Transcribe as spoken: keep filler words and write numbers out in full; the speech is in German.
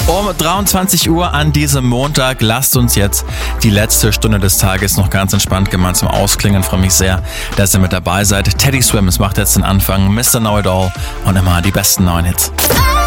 Um dreiundzwanzig Uhr an diesem Montag. Lasst uns jetzt die letzte Stunde des Tages noch ganz entspannt gemeinsam ausklingen. Ich freue mich sehr, dass ihr mit dabei seid. Teddy Swims macht jetzt den Anfang. Mister Know It All und immer die besten neuen Hits.